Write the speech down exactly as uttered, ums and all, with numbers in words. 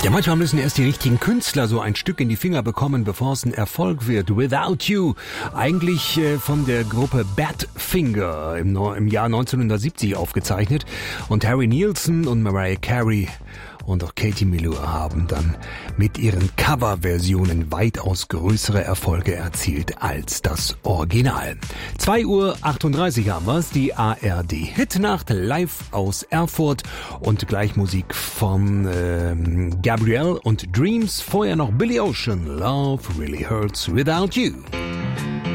Ja, manchmal müssen erst die richtigen Künstler so ein Stück in die Finger bekommen, bevor es ein Erfolg wird. Without You, eigentlich äh, von der Gruppe Badfinger im, im Jahr neunzehnhundertsiebzig aufgezeichnet. Und Harry Nilsson und Mariah Carey und auch Katie Melua haben dann mit ihren Coverversionen weitaus größere Erfolge erzielt als das Original. zwei Uhr achtunddreißig haben wir's, die A R D Hitnacht live aus Erfurt und gleich Musik von ähm, Gabrielle und Dreams. Vorher noch Billy Ocean, Love Really Hurts Without You.